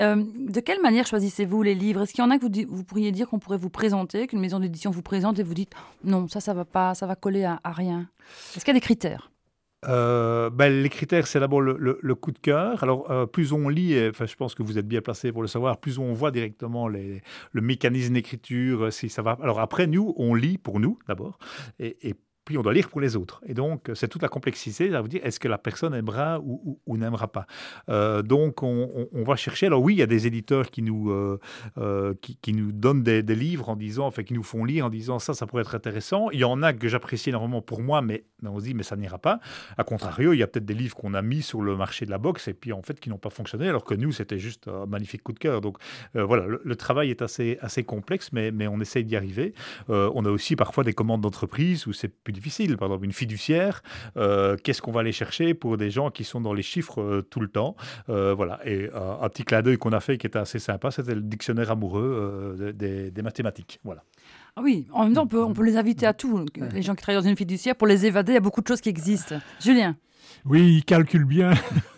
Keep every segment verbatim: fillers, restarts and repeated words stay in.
Euh, de quelle manière choisissez-vous les livres? Est-ce qu'il y en a que vous, di- vous pourriez dire qu'on pourrait vous présenter, qu'une maison d'édition vous présente et vous dites non, ça, ça va pas, ça va coller à, à rien? Est-ce qu'il y a des critères? Euh, ben, les critères, c'est d'abord le, le- le coup de cœur. Alors, euh, plus on lit, et, enfin, je pense que vous êtes bien placé pour le savoir, plus on voit directement les- le mécanisme d'écriture, euh, si ça va. Alors après, nous, on lit pour nous d'abord, et, et puis on doit lire pour les autres. Et donc, c'est toute la complexité, ça veut dire, est-ce que la personne aimera ou, ou- ou n'aimera pas. Euh, donc, on, on- on va chercher. Alors oui, il y a des éditeurs qui nous, euh, euh, qui, qui nous donnent des, des livres en disant, enfin, qui nous font lire en disant, ça, ça pourrait être intéressant. Il y en a que j'apprécie énormément pour moi, mais mais on se dit, mais ça n'ira pas. A contrario, il y a peut-être des livres qu'on a mis sur le marché de la boxe et puis en fait qui n'ont pas fonctionné, alors que nous, c'était juste un magnifique coup de cœur. Donc euh, voilà, le, le travail est assez, assez complexe, mais, mais on essaye d'y arriver. Euh, on a aussi parfois des commandes d'entreprise où c'est plus difficile. Par exemple, une fiduciaire, euh, qu'est-ce qu'on va aller chercher pour des gens qui sont dans les chiffres euh, tout le temps. Euh, voilà. Et euh, un petit clin d'œil qu'on a fait qui était assez sympa, c'était le dictionnaire amoureux euh, des, des mathématiques. Voilà. Ah oui, en même temps, on peut, on peut les inviter à tout, les gens qui travaillent dans une fiduciaire, pour les évader. Il y a beaucoup de choses qui existent. Julien? Oui, il calcule bien.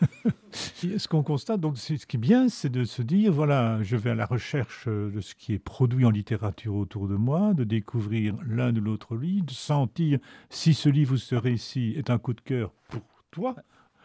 Ce qu'on constate, donc, c'est, ce qui est bien, c'est de se dire, voilà, je vais à la recherche euh, de ce qui est produit en littérature autour de moi, de découvrir l'un ou l'autre livre, de sentir si ce livre ou ce récit est un coup de cœur pour toi,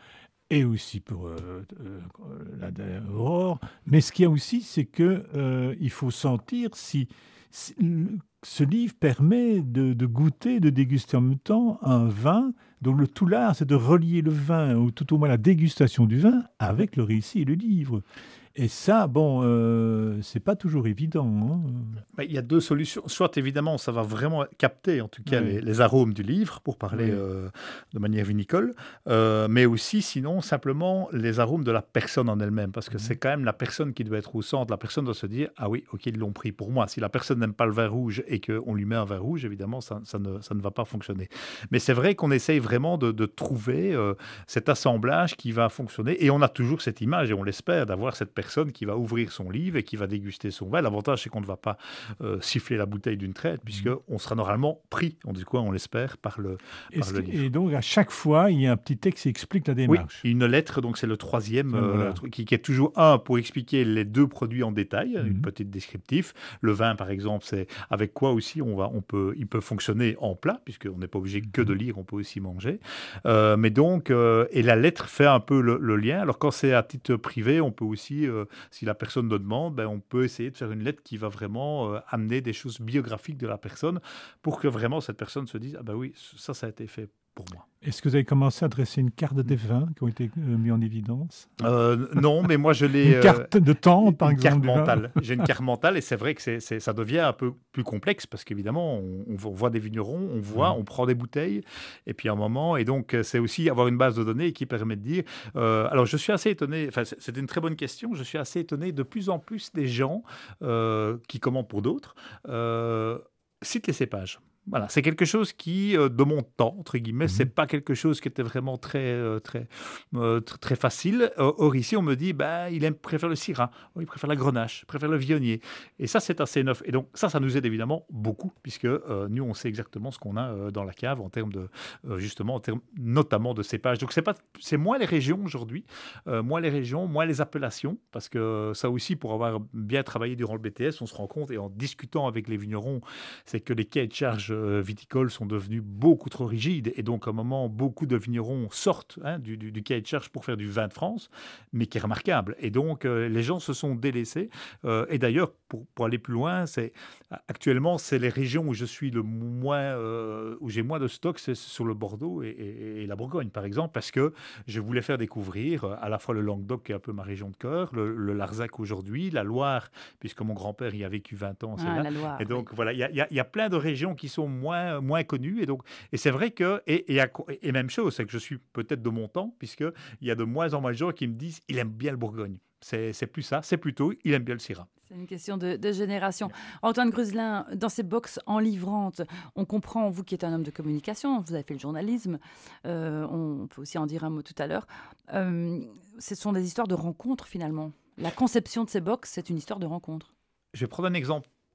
et aussi pour euh, euh, la la- Aurore. Mais ce qu'il y a aussi, c'est que euh, il faut sentir si, si le- ce livre permet de, de goûter, de déguster en même temps un vin. Donc le tout l'art, c'est de relier le vin, ou tout au moins la dégustation du vin, avec le récit et le livre. Et ça, bon, euh, c'est pas toujours évident, hein. Ben, il y a deux solutions. Soit, évidemment, ça va vraiment capter, en tout cas, Oui, les, les arômes du livre, pour parler oui. euh, de manière vinicole, Euh, mais aussi, sinon, simplement, les arômes de la personne en elle-même, parce que c'est Mhm. quand même la personne qui doit être au centre. La personne doit se dire, ah oui, ok, ils l'ont pris pour moi. Si la personne n'aime pas le vin rouge et qu'on lui met un vin rouge, évidemment, ça, ça ne, ça ne va pas fonctionner. Mais c'est vrai qu'on essaye vraiment de, de trouver euh, cet assemblage qui va fonctionner, et on a toujours cette image, et on l'espère, d'avoir cette personne qui va ouvrir son livre et qui va déguster son vin. L'avantage, c'est qu'on ne va pas euh, siffler la bouteille d'une traite, Mhm. puisqu'on sera normalement pris, on dit quoi, on l'espère, par le, par Est-ce le que- livre. et donc, à chaque fois, il y a un petit texte qui explique la Oui, démarche. une lettre, donc c'est le troisième, Tiens, euh, voilà. truc qui, qui est toujours un pour expliquer les deux produits en détail, une Mhm. petite descriptif. Le vin, par exemple, c'est avec quoi aussi on va, on peut, il peut fonctionner en plat, puisqu'on n'est pas obligé que de Mhm. lire, on peut aussi manger. Euh, mais donc, euh, et la lettre fait un peu le, le lien. Alors quand c'est à titre privé, on peut aussi, euh, si la personne le demande, ben, on peut essayer de faire une lettre qui va vraiment euh, amener des choses biographiques de la personne pour que vraiment cette personne se dise, ah ben oui, ça, ça a été fait pour moi. Est-ce que vous avez commencé à dresser une carte des vins qui ont été euh, mis en évidence? Euh, non, mais moi je l'ai. Une euh, carte de temps, par Une carte exemple, du vin? mentale. J'ai une carte mentale et c'est vrai que c'est, c'est- ça devient un peu plus complexe parce qu'évidemment, on, on voit des vignerons, on voit, Ouais. on prend des bouteilles et puis à un moment, et donc euh, c'est aussi avoir une base de données qui permet de dire. euh, alors je suis assez étonné, enfin c'est- c'était une très bonne question, je suis assez étonné de plus en plus des gens euh, qui commandent pour d'autres euh, citent les cépages. Voilà, c'est quelque chose qui, euh, de mon temps, entre guillemets, c'est Mhm. pas quelque chose qui était vraiment très, euh, très, euh, tr- très facile. Euh, Or, ici, on me dit, bah, il aime, préfère le Syrah. Oh, il préfère la Grenache, il préfère le Viognier. Et ça, c'est assez neuf. Et donc, ça, ça nous aide évidemment beaucoup, puisque euh, nous, on sait exactement ce qu'on a euh, dans la cave en termes de, euh, justement, en termes notamment de cépages. Donc, c'est pas, c'est moins les régions aujourd'hui, euh, moins les régions, moins les appellations, parce que ça aussi, pour avoir bien travaillé durant le B T S, on se rend compte, et en discutant avec les vignerons, c'est que les cahiers de charges euh, viticoles sont devenus beaucoup trop rigides. Et donc, à un moment, beaucoup de vignerons sortent hein, du, du, du cahier de charges pour faire du vin de France, mais qui est remarquable. Et donc, euh, les gens se sont délaissés. Euh, et d'ailleurs, pour, pour aller plus loin, c'est actuellement, c'est les régions où je suis le moins, euh, où j'ai moins de stock, c'est sur le Bordeaux et, et- et la Bourgogne, par exemple, parce que je voulais faire découvrir euh, à la fois le Languedoc, qui est un peu ma région de cœur, le, le Larzac aujourd'hui, la Loire, puisque mon grand-père y a vécu vingt ans, c'est Ah, là. la Et Loire, oui. donc, voilà, il y a, il y a- il y a plein de régions qui sont moins, moins connues. Et, donc, et c'est vrai que, et, et, à- et même chose, c'est que je suis peut-être de mon temps, puisqu'il y a de moins en moins de gens qui me disent il aime bien le Bourgogne. C'est c'est plus ça, c'est plutôt il aime bien le Syrah. C'est une question de, de génération. Antoine Gruselin, dans ces box enivrantes, on comprend, vous qui êtes un homme de communication, vous avez fait le journalisme, euh, on peut aussi en dire un mot tout à l'heure, euh, ce sont des histoires de rencontres finalement. La conception de ces box, c'est une histoire de rencontre. Je vais prendre un exemple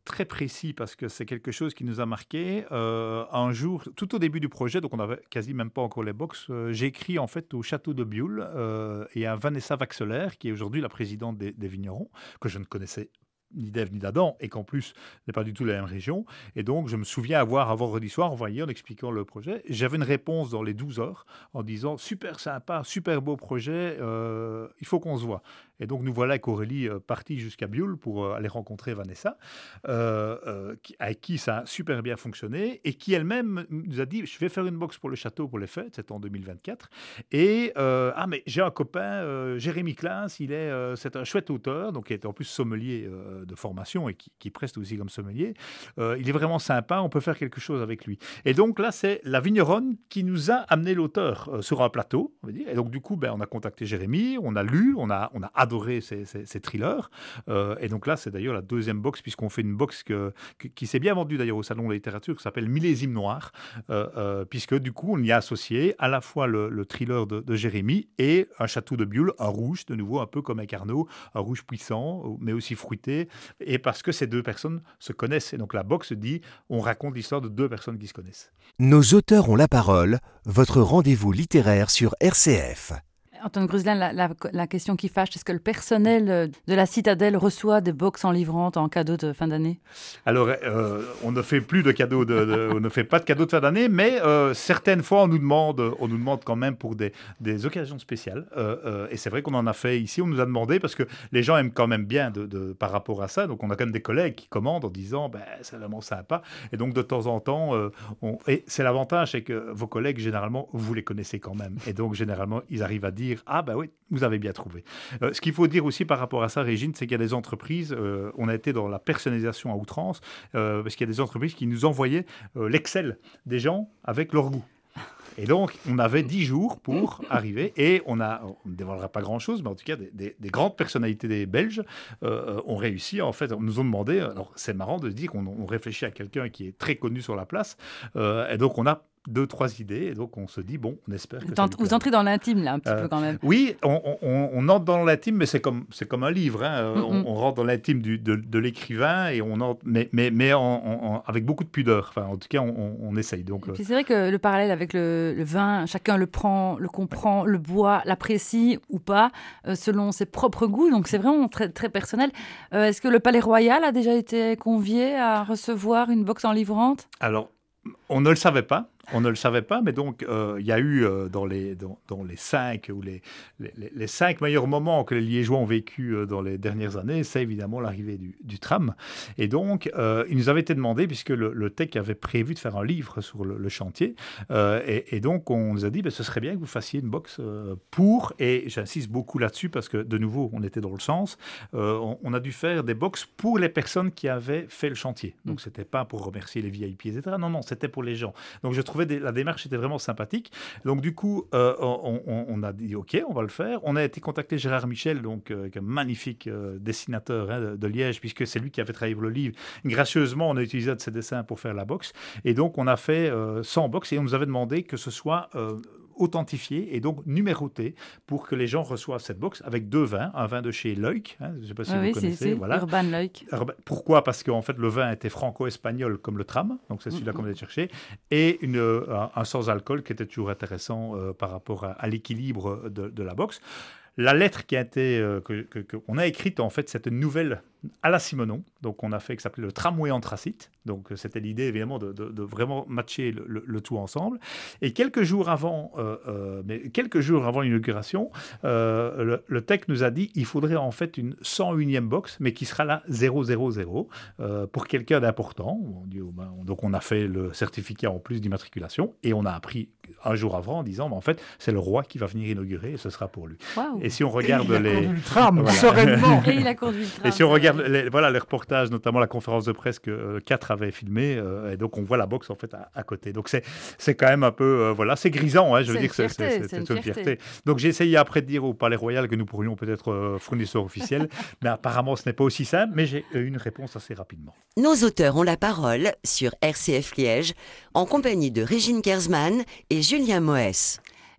très précis parce que c'est quelque chose qui nous a marqué. Euh, un jour, tout au début du projet, donc on n'avait quasi même pas encore les box, euh, j'ai écrit en fait au château de Biul euh, et à Vanessa Vaxelaire, qui est aujourd'hui la présidente des, des vignerons, que je ne connaissais ni d'Ève ni d'Adam, et qu'en plus n'est pas du tout la même région. Et donc, je me souviens avoir, avant vendredi soir, envoyé en expliquant le projet. J'avais une réponse dans les douze heures en disant « Super sympa, super beau projet, euh, il faut qu'on se voit ». Et donc, nous voilà avec Aurélie euh, partis jusqu'à Biul pour euh, aller rencontrer Vanessa, euh, euh, qui, avec qui ça a super bien fonctionné, et qui elle-même nous a dit « Je vais faire une box pour le château pour les fêtes », c'était en deux mille vingt-quatre. Et euh, « Ah, mais j'ai un copain, euh, Jérémy Claes, il est, euh, c'est un chouette auteur, donc il était en plus sommelier euh, de formation et qui, qui preste aussi comme sommelier. Euh, il est vraiment sympa, on peut faire quelque chose avec lui. » Et donc là, c'est la vigneronne qui nous a amené l'auteur euh, sur un plateau, on va dire. Et donc du coup, ben, on a contacté Jérémy, on a lu, on a, on a adoré ces, ces, ces thrillers. Euh, et donc là, c'est d'ailleurs la deuxième box, puisqu'on fait une box que, que, qui s'est bien vendue d'ailleurs au Salon de la littérature, qui s'appelle Millésime Noir, euh, euh, puisque du coup, on y a associé à la fois le, le thriller de, de Jérémy et un château de Biul, un rouge, de nouveau un peu comme avec Arnaud, un rouge puissant, mais aussi fruité. Et parce que ces deux personnes se connaissent. Et donc la box dit, on raconte l'histoire de deux personnes qui se connaissent. Nos auteurs ont la parole, votre rendez-vous littéraire sur R C F. Antoine Gruselin, la, la, la question qui fâche, est-ce que le personnel de la Citadelle reçoit des box en livrante en cadeau de fin d'année? Alors, euh, on ne fait plus de cadeaux, de, de, on ne fait pas de cadeaux de fin d'année, mais euh, certaines fois, on nous demande, on nous demande quand même pour des, des occasions spéciales. Euh, euh, et c'est vrai qu'on en a fait ici, on nous a demandé, parce que les gens aiment quand même bien de, de, par rapport à ça. Donc, on a quand même des collègues qui commandent en disant, ben, c'est vraiment sympa. Et donc, de temps en temps, euh, on... et c'est l'avantage, c'est que vos collègues, généralement, vous les connaissez quand même. Et donc, généralement, ils arrivent à dire, ah ben oui, vous avez bien trouvé. Euh, ce qu'il faut dire aussi par rapport à ça, Régine, c'est qu'il y a des entreprises, euh, on a été dans la personnalisation à outrance, euh, parce qu'il y a des entreprises qui nous envoyaient euh, l'Excel des gens avec leur goût. Et donc, on avait dix jours pour arriver et on a, on ne dévoilera pas grand-chose, mais en tout cas, des, des, des grandes personnalités des Belges euh, ont réussi. En fait, on nous ont demandé, alors c'est marrant de se dire qu'on on réfléchit à quelqu'un qui est très connu sur la place, euh, et donc on a deux, trois idées, et donc on se dit, bon, on espère que vous ça Vous plaît. Entrez dans l'intime, là, un petit euh, peu, quand même. Oui, on, on, on entre dans l'intime, mais c'est comme, c'est comme un livre. Hein. Mm-hmm. on, on rentre dans l'intime du, de, de l'écrivain, et on entre, mais, mais, mais en, en, avec beaucoup de pudeur. Enfin, en tout cas, on, on essaye. Donc, euh... c'est vrai que le parallèle avec le, le vin, chacun le prend, le comprend, le boit, l'apprécie ou pas, euh, selon ses propres goûts. Donc, c'est vraiment très, très personnel. Euh, est-ce que le Palais Royal a déjà été convié à recevoir une box en livrante? Alors, on ne le savait pas. On ne le savait pas, mais donc il euh, y a eu euh, dans, les, dans, dans les cinq ou les, les, les cinq meilleurs moments que les Liégeois ont vécu euh, dans les dernières années, c'est évidemment l'arrivée du, du tram. Et donc, euh, il nous avait été demandé, puisque le, le T E C avait prévu de faire un livre sur le, le chantier, euh, et, et donc on nous a dit, ben, ce serait bien que vous fassiez une box euh, pour, et j'insiste beaucoup là-dessus, parce que de nouveau, on était dans le sens, euh, on, on a dû faire des box pour les personnes qui avaient fait le chantier. Donc, ce n'était pas pour remercier les V I P, et cetera. Non, non, c'était pour les gens. Donc, je trouvais des, la démarche était vraiment sympathique. Donc, du coup, euh, on, on, on a dit, OK, on va le faire. On a été contacté Gérard Michel, donc, euh, un magnifique euh, dessinateur hein, de, de Liège, puisque c'est lui qui avait travaillé pour le livre. Gracieusement, on a utilisé un de ses dessins pour faire la box. Et donc, on a fait euh, cent box et on nous avait demandé que ce soit... Euh, authentifié et donc numéroté pour que les gens reçoivent cette box avec deux vins, un vin de chez Leuk, hein, je ne sais pas si ah vous oui, connaissez. C'est, c'est voilà. Urban Leuk. Pourquoi? Parce qu'en fait, le vin était franco-espagnol comme le tram, donc c'est celui-là mm-hmm. qu'on a cherché, et une, un, un sans-alcool qui était toujours intéressant euh, par rapport à, à l'équilibre de, de la box. La lettre qui a été, euh, que, que, que, qu'on a écrite, en fait, c'est une nouvelle à la Simonon. Donc, on a fait, qui s'appelait le tramway anthracite. Donc, c'était l'idée, évidemment, de, de, de vraiment matcher le, le, le tout ensemble. Et quelques jours avant, euh, euh, mais quelques jours avant l'inauguration, euh, le, le T E C nous a dit il faudrait en fait une cent unième box, mais qui sera la zéro zéro zéro euh, pour quelqu'un d'important. On dit, oh ben, donc, on a fait le certificat en plus d'immatriculation et on a appris un jour avant en disant, ben, en fait, c'est le roi qui va venir inaugurer et ce sera pour lui. Wow. Et si on regarde et il les... a conduit le tram, voilà. Sereinement. Et il a conduit le tram. Et si on regarde les, voilà, les reportages, notamment la conférence de presse que euh, quatre avait filmé, euh, et donc on voit la box en fait à, à côté. Donc c'est, c'est quand même un peu, euh, voilà, c'est grisant, hein, je veux c'est dire que c'est, fierté, c'est, c'est, c'est une, c'est une fierté. fierté. Donc j'ai essayé après de dire au Palais Royal que nous pourrions peut-être euh, fournisseurs officiels, mais apparemment ce n'est pas aussi simple, mais j'ai eu une réponse assez rapidement. Nos auteurs ont la parole sur R C F Liège, en compagnie de Régine Kersman et Julien Moès.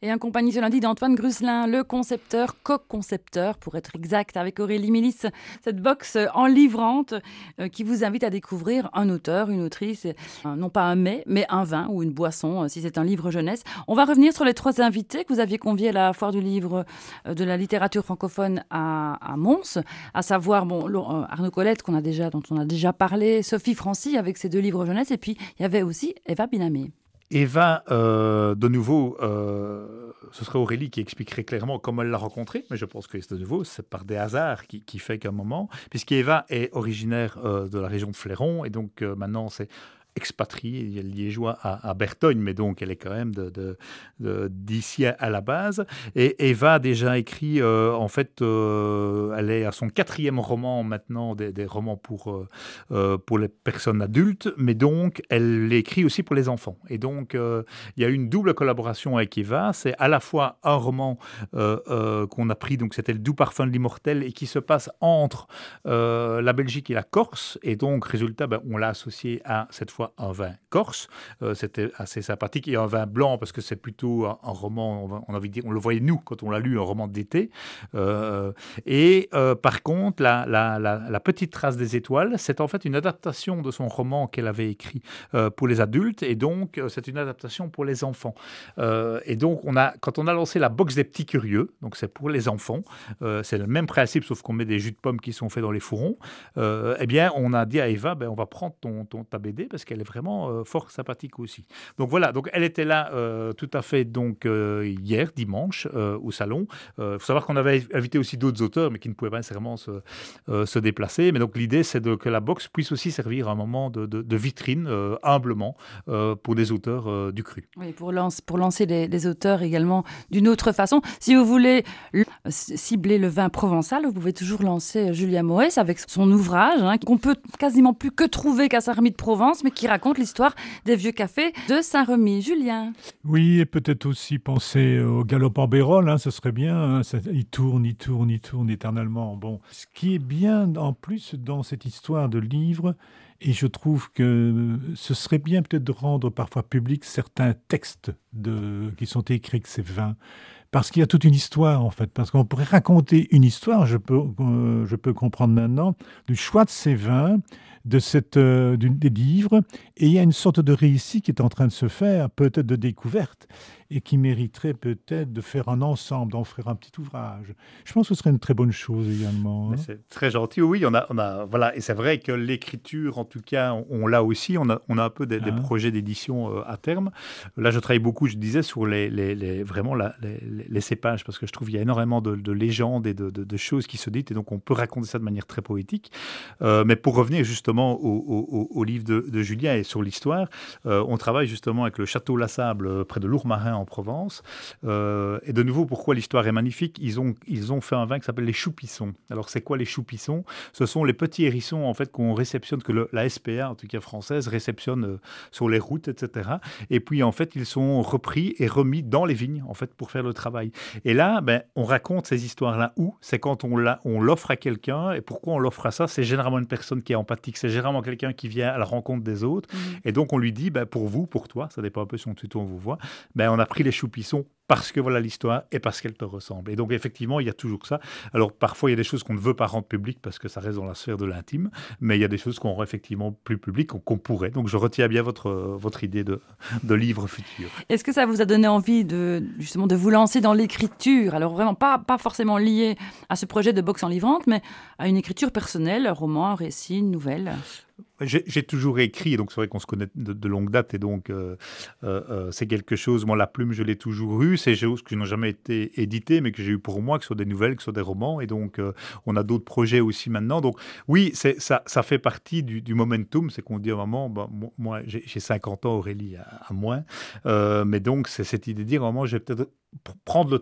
Et en compagnie ce lundi d'Antoine Gruselin, le concepteur, co-concepteur, pour être exact, avec Aurélie Mélis, cette box enlivrante euh, qui vous invite à découvrir un auteur, une autrice, euh, non pas un mets, mais un vin ou une boisson, euh, si c'est un livre jeunesse. On va revenir sur les trois invités que vous aviez conviés à la foire du livre euh, de la littérature francophone à, à Mons, à savoir bon, Arnaud Colette, qu'on a déjà, dont on a déjà parlé, Sophie Francy avec ses deux livres jeunesse, et puis il y avait aussi Eva Binamé. Eva, euh, de nouveau, euh, ce serait Aurélie qui expliquerait clairement comment elle l'a rencontrée, mais je pense que de nouveau, c'est par des hasards qui, qui fait qu'à un moment, puisqu'Eva est originaire euh, de la région de Fléron, et donc euh, maintenant c'est expatriée, elle est liégeoise à, à Bertogne, mais donc elle est quand même de, de, de, d'ici à, à la base. Et Eva a déjà écrit, euh, en fait, euh, elle est à son quatrième roman maintenant, des, des romans pour, euh, pour les personnes adultes, mais donc elle écrit aussi pour les enfants. Et donc euh, il y a eu une double collaboration avec Eva, c'est à la fois un roman euh, euh, qu'on a pris, donc c'était Le doux parfum de l'immortel, et qui se passe entre euh, la Belgique et la Corse, et donc résultat, ben, on l'a associé à cette fois un vin corse, euh, c'était assez sympathique, et un vin blanc parce que c'est plutôt un, un roman, on, va, on a envie de dire, on le voyait nous quand on l'a lu, un roman d'été. Euh, et euh, par contre, la, la, la, la petite trace des étoiles, c'est en fait une adaptation de son roman qu'elle avait écrit euh, pour les adultes, et donc euh, c'est une adaptation pour les enfants. Euh, et donc on a, quand on a lancé la box des petits curieux, donc c'est pour les enfants, euh, c'est le même principe sauf qu'on met des jus de pommes qui sont faits dans les fourrons. Euh, eh bien, on a dit à Eva, ben, on va prendre ton, ton ta B D parce qu'elle est vraiment euh, fort sympathique aussi. Donc voilà, donc elle était là euh, tout à fait donc euh, hier dimanche euh, au salon. Il euh, faut savoir qu'on avait invité aussi d'autres auteurs, mais qui ne pouvaient pas nécessairement se, euh, se déplacer. Mais donc l'idée, c'est de, que la box puisse aussi servir à un moment de, de, de vitrine euh, humblement euh, pour des auteurs euh, du cru. Oui, pour, lance, pour lancer les, les auteurs également d'une autre façon. Si vous voulez le, cibler le vin provençal, vous pouvez toujours lancer Julien Moès avec son ouvrage hein, qu'on peut quasiment plus que trouver qu'à Saint-Remy de Provence, mais qui raconte l'histoire des vieux cafés de Saint-Remy. Julien. Oui, et peut-être aussi penser au galop en Bérol, hein, ce serait bien. Hein, ça, il tourne, il tourne, il tourne éternellement. Bon, ce qui est bien en plus dans cette histoire de livre, et je trouve que ce serait bien peut-être de rendre parfois public certains textes de, qui sont écrits avec ces vins. Parce qu'il y a toute une histoire, en fait. Parce qu'on pourrait raconter une histoire, je peux, euh, je peux comprendre maintenant, du choix de ces vins, de cette, euh, du, des livres. Et il y a une sorte de récit qui est en train de se faire, peut-être de découverte, et qui mériterait peut-être de faire un ensemble, d'en faire un petit ouvrage. Je pense que ce serait une très bonne chose également. Hein. C'est très gentil, oui. On a, on a, voilà, et c'est vrai que l'écriture, en tout cas, on, on l'a aussi. On a, on a un peu des, ah. des projets d'édition euh, à terme. Là, je travaille beaucoup, je disais, sur les, les, les, vraiment la, les, les cépages, parce que je trouve qu'il y a énormément de, de légendes et de, de, de choses qui se disent, et donc on peut raconter ça de manière très poétique. Euh, mais pour revenir justement au, au, au livre de, de Julien et sur l'histoire, euh, on travaille justement avec le Château La Sable, près de Lourmarin en Provence. Euh, et de nouveau, pourquoi l'histoire est magnifique? Ils ont, ils ont fait un vin qui s'appelle les choupissons. Alors, c'est quoi les choupissons? Ce sont les petits hérissons, en fait, qu'on réceptionne, que le, la S P A, en tout cas française, réceptionne euh, sur les routes, et cetera. Et puis, en fait, ils sont repris et remis dans les vignes, en fait, pour faire le travail. Et là, ben, on raconte ces histoires-là où? C'est quand on, l'a, on l'offre à quelqu'un. Et pourquoi on l'offre à ça? C'est généralement une personne qui est empathique. C'est généralement quelqu'un qui vient à la rencontre des autres. Mmh. Et donc, on lui dit, ben, pour vous, pour toi, ça dépend un peu si on tuto, on vous voit, ben, on a pris les choupissons parce que voilà l'histoire et parce qu'elle te ressemble. Et donc, effectivement, il y a toujours ça. Alors, parfois, il y a des choses qu'on ne veut pas rendre publiques parce que ça reste dans la sphère de l'intime, mais il y a des choses qu'on rend effectivement plus publiques, qu'on, qu'on pourrait. Donc, je retiens bien votre, votre idée de, de livre futur. Est-ce que ça vous a donné envie de, justement, de vous lancer dans l'écriture? Alors, vraiment, pas, pas forcément lié à ce projet de box enlivrante, mais à une écriture personnelle, un roman, un récit, une nouvelle? J'ai, j'ai toujours écrit, donc c'est vrai qu'on se connaît de, de longue date, et donc euh, euh, c'est quelque chose, moi la plume je l'ai toujours eue, c'est des choses qui n'ont jamais été éditées, mais que j'ai eu pour moi, que ce soit des nouvelles, que ce soit des romans, et donc euh, on a d'autres projets aussi maintenant, donc oui, c'est, ça, ça fait partie du, du momentum, c'est qu'on dit à un moment, bah, moi j'ai, j'ai cinquante ans, Aurélie à, à moins, euh, mais donc c'est cette idée de dire à un moment, je vais peut-être prendre le temps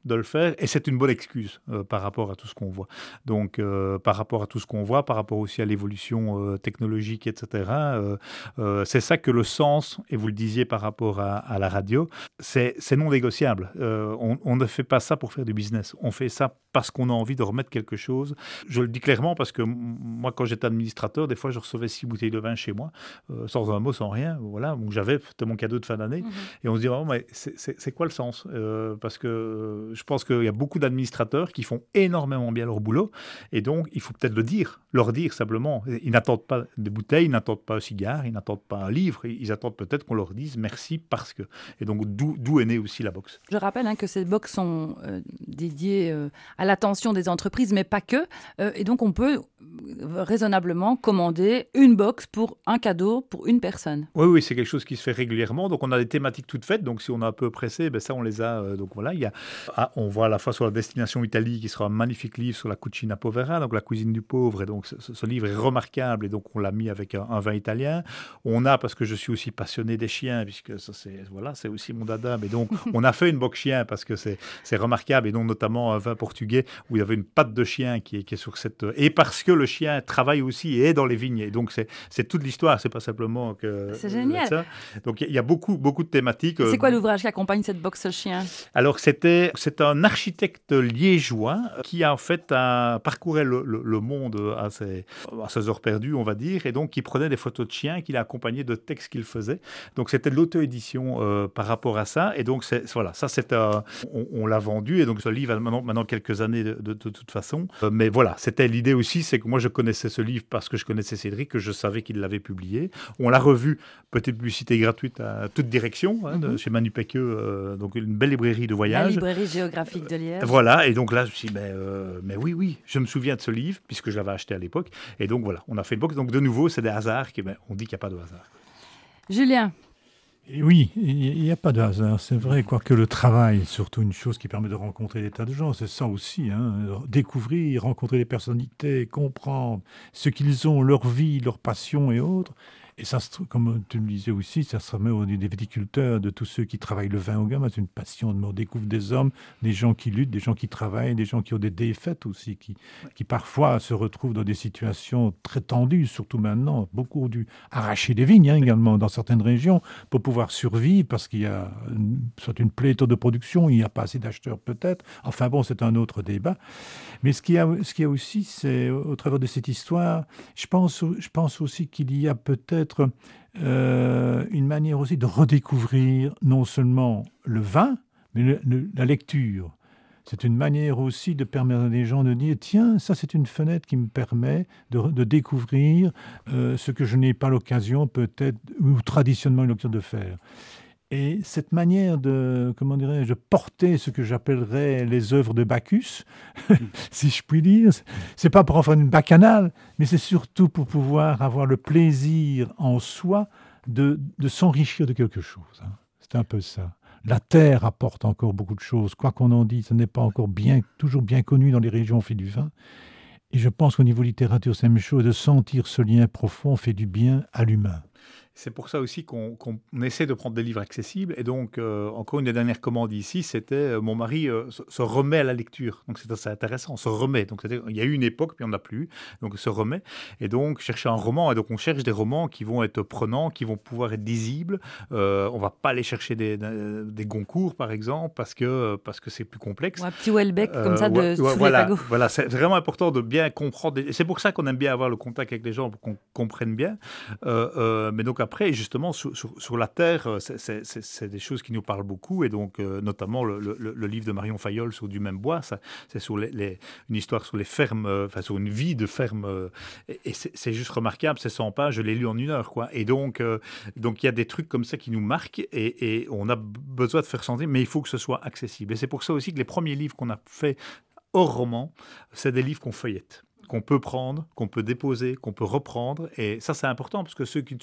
de le faire et c'est une bonne excuse euh, par rapport à tout ce qu'on voit. Donc, euh, par rapport à tout ce qu'on voit, par rapport aussi à l'évolution euh, technologique, et cetera, euh, euh, c'est ça que le sens, et vous le disiez par rapport à, à la radio, c'est, c'est non négociable. Euh, on, on ne fait pas ça pour faire du business. On fait ça parce qu'on a envie de remettre quelque chose. Je le dis clairement parce que m- moi, quand j'étais administrateur, des fois, je recevais six bouteilles de vin chez moi, euh, sans un mot, sans rien. Voilà, donc j'avais, c'était mon cadeau de fin d'année. Mmh. Et on se dit, oh, mais c'est, c'est, c'est quoi le sens euh, Parce que euh, je pense qu'il y a beaucoup d'administrateurs qui font énormément bien leur boulot. Et donc, il faut peut-être le dire, leur dire simplement. Ils n'attendent pas des bouteilles, ils n'attendent pas un cigare, ils n'attendent pas un livre. Ils attendent peut-être qu'on leur dise merci parce que. Et donc, d'où, d'où est née aussi la box. Je rappelle hein, que ces box sont euh, dédiées euh, à l'attention des entreprises, mais pas que. Euh, et donc, on peut raisonnablement commander une box pour un cadeau pour une personne. Oui, oui, c'est quelque chose qui se fait régulièrement. Donc, on a des thématiques toutes faites. Donc, si on est un peu pressé, ben ça, on les a. Euh, donc, voilà, il y a, ah, on voit à la fois sur la destination Italie, qui sera un magnifique livre sur la cucina povera, donc la cuisine du pauvre. Et donc, ce, ce livre est remarquable. Et donc, on l'a mis avec un, un vin italien. On a, parce que je suis aussi passionné des chiens, puisque ça, c'est, voilà, c'est aussi mon dada. Mais donc, on a fait une box chien parce que c'est, c'est remarquable. Et donc, notamment un vin portugais où il y avait une patte de chien qui est, qui est sur cette. Et parce que le chien travaille aussi et est dans les vignes. Et donc, c'est, c'est toute l'histoire. C'est pas simplement que. C'est génial. Ça. Donc, il y, y a beaucoup, beaucoup de thématiques. C'est quoi l'ouvrage qui accompagne cette box chien? Alors, c'était, c'est un architecte liégeois qui, en fait, a parcouru le, le, le monde à ses, à ses heures perdues, on va dire, et donc qui prenait des photos de chiens qu'il a accompagné de textes qu'il faisait. Donc, c'était de l'auto-édition euh, par rapport à ça. Et donc, c'est, voilà, ça, c'est un, on, on l'a vendu. Et donc, ce livre a maintenant, maintenant quelques années de, de, de toute façon. Euh, mais voilà, c'était l'idée aussi, c'est que moi, je connaissais ce livre parce que je connaissais Cédric, que je savais qu'il l'avait publié. On l'a revu, petite publicité gratuite à toute direction, hein, de, mm-hmm. chez Manu Pecqueux, euh, donc une belle librairie de voyage. La librairie géographique de Liège. Euh, voilà, et donc là, je me suis dit, mais, euh, mais oui, oui, je me souviens de ce livre, puisque je l'avais acheté à l'époque. Et donc voilà, on a fait une box. Donc de nouveau, c'est des hasards, qui, ben, on dit qu'il n'y a pas de hasard. Julien. Et oui, il n'y a pas de hasard, c'est vrai, quoique le travail est surtout une chose qui permet de rencontrer des tas de gens, c'est ça aussi, hein, découvrir, rencontrer les personnalités, comprendre ce qu'ils ont, leur vie, leur passion et autres. Et ça, comme tu le disais aussi, ça se remet au des viticulteurs, de tous ceux qui travaillent le vin au gamme. C'est une passion. On découvre des hommes, des gens qui luttent, des gens qui travaillent, des gens qui ont des défaites aussi, qui, qui parfois se retrouvent dans des situations très tendues, surtout maintenant. Beaucoup ont dû arracher des vignes hein, également dans certaines régions pour pouvoir survivre parce qu'il y a une, soit une pléthore de production, il n'y a pas assez d'acheteurs peut-être. Enfin bon, c'est un autre débat. Mais ce qu'il y a, ce qu'il y a aussi, c'est au travers de cette histoire, je pense, je pense aussi qu'il y a peut-être être euh, une manière aussi de redécouvrir non seulement le vin, mais le, le, la lecture. C'est une manière aussi de permettre à des gens de dire « Tiens, ça c'est une fenêtre qui me permet de, de découvrir euh, ce que je n'ai pas l'occasion peut-être, ou traditionnellement l'occasion de faire ». Et cette manière de, comment dirais-je, de porter ce que j'appellerais les œuvres de Bacchus, si je puis dire, c'est pas pour en faire une bacchanale, mais c'est surtout pour pouvoir avoir le plaisir en soi de, de s'enrichir de quelque chose. Hein. C'est un peu ça. La terre apporte encore beaucoup de choses. Quoi qu'on en dise, ce n'est pas encore bien, toujours bien connu dans les régions où on fait du vin. Et je pense qu'au niveau littérature, c'est la même chose. De sentir ce lien profond fait du bien à l'humain. C'est pour ça aussi qu'on, qu'on essaie de prendre des livres accessibles. Et donc, euh, encore une des dernières commandes ici, c'était euh, mon mari euh, se, se remet à la lecture. Donc, c'est assez intéressant, on se remet. Donc, il y a eu une époque, puis on n'a plus. Donc, se remet. Et donc, chercher un roman. Et donc, on cherche des romans qui vont être prenants, qui vont pouvoir être lisibles. Euh, on ne va pas aller chercher des, des, des Goncourt, par exemple, parce que, parce que c'est plus complexe. Ou un petit Houellebecq, euh, comme ça, de ouais, sous ouais, les voilà, fagots. Voilà, c'est vraiment important de bien comprendre. Et c'est pour ça qu'on aime bien avoir le contact avec les gens, pour qu'on comprenne bien. Euh, euh, mais donc, après, justement, sur, sur, sur la terre, c'est, c'est, c'est, c'est des choses qui nous parlent beaucoup, et donc euh, notamment le, le, le livre de Marion Fayolle sur Du même bois, ça, c'est sur les, les, une histoire sur les fermes, enfin euh, sur une vie de ferme, euh, et, et c'est, c'est juste remarquable, c'est cent pages, je l'ai lu en une heure, quoi. Et donc, euh, donc il y a des trucs comme ça qui nous marquent, et, et on a besoin de faire sentir, mais il faut que ce soit accessible. Et c'est pour ça aussi que les premiers livres qu'on a fait hors roman, c'est des livres qu'on feuillette, qu'on peut prendre, qu'on peut déposer, qu'on peut reprendre, et ça c'est important parce que ceux qui ne sont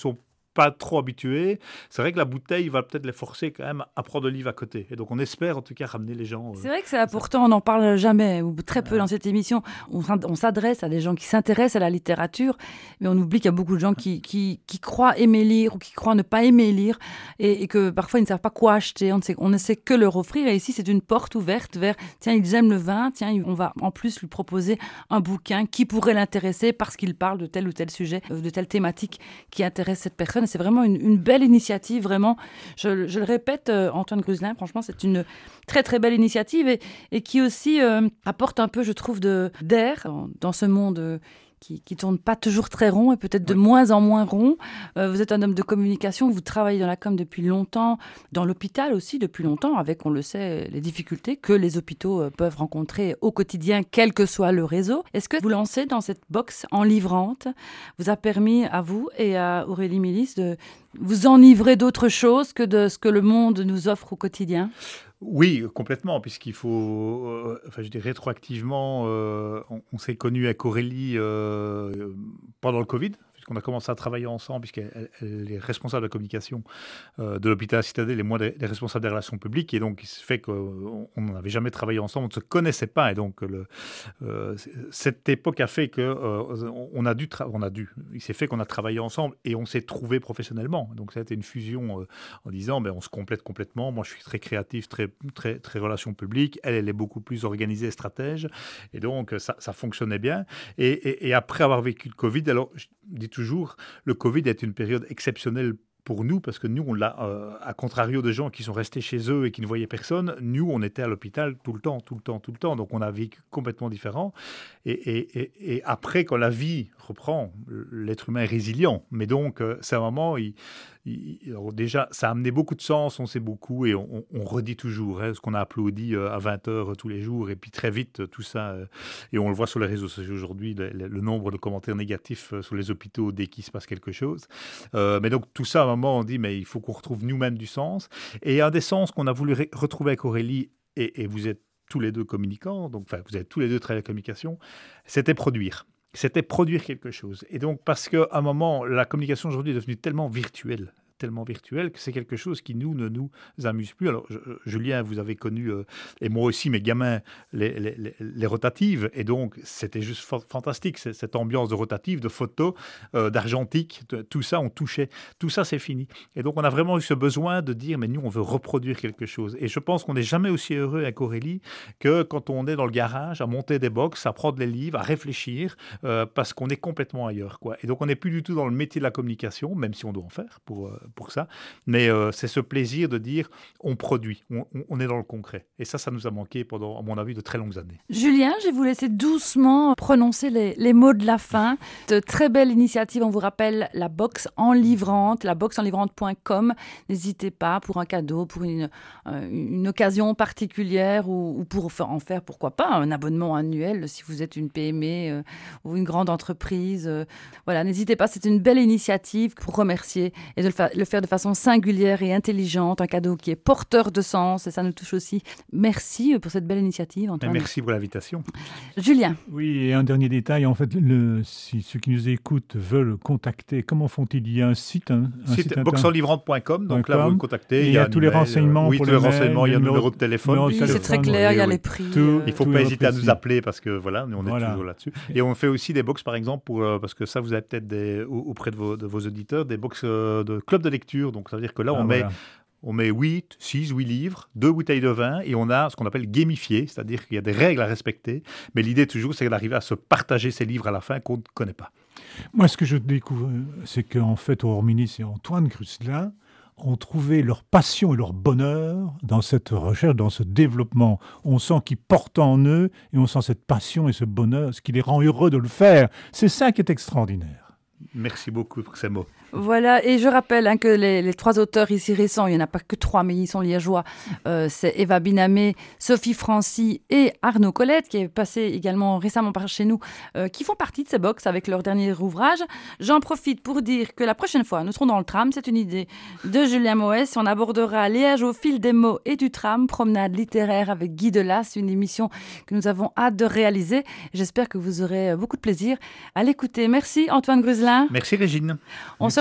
pas trop habitués, c'est vrai que la bouteille va peut-être les forcer quand même à prendre le livre à côté. Et donc on espère en tout cas ramener les gens. Euh, c'est vrai que c'est important, on n'en parle jamais ou très peu dans cette émission. On, on s'adresse à des gens qui s'intéressent à la littérature, mais on oublie qu'il y a beaucoup de gens qui, qui, qui croient aimer lire ou qui croient ne pas aimer lire et, et que parfois ils ne savent pas quoi acheter, on ne sait, on ne sait que leur offrir. Et ici c'est une porte ouverte vers, tiens, ils aiment le vin, tiens, on va en plus lui proposer un bouquin qui pourrait l'intéresser parce qu'il parle de tel ou tel sujet, de telle thématique qui intéresse cette personne. C'est vraiment une, une belle initiative, vraiment. Je, je le répète, euh, Antoine Gruselin, franchement, c'est une très, très belle initiative et, et qui aussi euh, apporte un peu, je trouve, de, d'air dans, dans ce monde euh, qui ne tourne pas toujours très rond et peut-être de oui. moins en moins rond. Euh, vous êtes un homme de communication, vous travaillez dans la com depuis longtemps, dans l'hôpital aussi depuis longtemps, avec, on le sait, les difficultés que les hôpitaux euh, peuvent rencontrer au quotidien, quel que soit le réseau. Est-ce que vous lancez dans cette box enivrante vous a permis à vous et à Aurélie Mélis de vous enivrer d'autre chose que de ce que le monde nous offre au quotidien ? Oui, complètement, puisqu'il faut, euh, enfin je dis rétroactivement, euh, on, on s'est connus avec Aurélie euh, pendant le Covid, puisqu'on a commencé à travailler ensemble, puisqu'elle elle est responsable de la communication euh, de l'hôpital Citadelle et moi des, des responsables des relations publiques, et donc il se fait qu'on n'avait jamais travaillé ensemble, on ne se connaissait pas, et donc le, euh, cette époque a fait que euh, on a dû, tra- on a dû, il s'est fait qu'on a travaillé ensemble et on s'est trouvé professionnellement. Donc ça a été une fusion euh, en disant, ben on se complète complètement. Moi je suis très créatif, très très très relations publiques, elle elle est beaucoup plus organisée, stratège, et donc ça, ça fonctionnait bien. Et, et, et après avoir vécu le Covid, alors je dis toujours, le Covid est une période exceptionnelle pour nous, parce que nous, on l'a, euh, à contrario de gens qui sont restés chez eux et qui ne voyaient personne, nous, on était à l'hôpital tout le temps, tout le temps, tout le temps. Donc, on a vécu complètement différent. Et, et, et, et après, quand la vie reprend, l'être humain est résilient. Mais donc, euh, c'est un moment, il, il, alors déjà, ça a amené beaucoup de sens, on sait beaucoup, et on, on redit toujours hein, ce qu'on a applaudi euh, à vingt heures tous les jours. Et puis, très vite, tout ça, euh, et on le voit sur les réseaux sociaux aujourd'hui, le, le, le nombre de commentaires négatifs sur les hôpitaux dès qu'il se passe quelque chose. Euh, mais donc, tout ça, moment, on dit, mais il faut qu'on retrouve nous-mêmes du sens. Et un des sens qu'on a voulu ré- retrouver avec Aurélie, et, et vous êtes tous les deux communicants, donc enfin, vous avez tous les deux travaillé la communication, c'était produire. C'était produire quelque chose. Et donc, parce qu'à un moment, la communication aujourd'hui est devenue tellement virtuelle, tellement virtuel que c'est quelque chose qui, nous, ne nous amuse plus. Alors, je, Julien, vous avez connu, euh, et moi aussi, mes gamins, les, les, les, les rotatives, et donc, c'était juste fa- fantastique, cette ambiance de rotative, de photos, euh, d'argentique, de, tout ça, on touchait. Tout ça, c'est fini. Et donc, on a vraiment eu ce besoin de dire, mais nous, on veut reproduire quelque chose. Et je pense qu'on n'est jamais aussi heureux avec Aurélie que quand on est dans le garage, à monter des box, à prendre les livres, à réfléchir, euh, parce qu'on est complètement ailleurs, quoi. Et donc, on n'est plus du tout dans le métier de la communication, même si on doit en faire pour... Euh, pour ça, mais euh, c'est ce plaisir de dire on produit, on, on est dans le concret. Et ça, ça nous a manqué pendant, à mon avis, de très longues années. Julien, je vais vous laisser doucement prononcer les, les mots de la fin. De très belle initiative, on vous rappelle la box enivrante, la box enivrante point com. N'hésitez pas pour un cadeau, pour une, euh, une occasion particulière ou, ou pour en faire, pourquoi pas, un abonnement annuel si vous êtes une P M E euh, ou une grande entreprise. Euh, voilà, n'hésitez pas, c'est une belle initiative pour remercier et de le faire le faire de façon singulière et intelligente, un cadeau qui est porteur de sens, et ça nous touche aussi. Merci pour cette belle initiative, Antoine. Merci pour l'invitation. Julien. Oui, et un dernier détail, en fait, le, si ceux qui nous écoutent veulent contacter, comment font-ils? Il y a un site, un, un site, site box enivrante point com, donc là vous le contactez. Il y a, il y a tous les renseignements. Oui, pour tous les renseignements, il y a le numéro de téléphone. Oui, c'est très clair, il y a les prix. Tout, il ne faut pas hésiter à nous appeler parce que voilà, on est voilà. toujours là-dessus. Et on fait aussi des box, par exemple, pour, parce que ça, vous avez peut-être des, auprès de vos, de vos auditeurs, des box de club de lecture. Donc ça veut dire que là, on ah, met... Voilà. On met huit, six, huit livres, deux bouteilles de vin et on a ce qu'on appelle gamifié, c'est-à-dire qu'il y a des règles à respecter. Mais l'idée toujours, c'est d'arriver à se partager ces livres à la fin qu'on ne connaît pas. Moi, ce que je découvre, c'est qu'en fait, Aurélie et Antoine Gruselin ont trouvé leur passion et leur bonheur dans cette recherche, dans ce développement. On sent qu'ils portent en eux et on sent cette passion et ce bonheur, ce qui les rend heureux de le faire. C'est ça qui est extraordinaire. Merci beaucoup pour ces mots. Voilà, et je rappelle hein, que les, les trois auteurs ici récents, il n'y en a pas que trois, mais ils sont liégeois. Euh, c'est Eva Binamé, Sophie Francy et Arnaud Colette, qui est passé également récemment par chez nous, euh, qui font partie de ces box avec leur dernier ouvrage. J'en profite pour dire que la prochaine fois, nous serons dans le tram. C'est une idée de Julien Moès. On abordera Liège au fil des mots et du tram, promenade littéraire avec Guy Delas, une émission que nous avons hâte de réaliser. J'espère que vous aurez beaucoup de plaisir à l'écouter. Merci Antoine Gruselin. Merci Régine. On se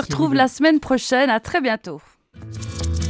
se retrouve la semaine prochaine. À très bientôt.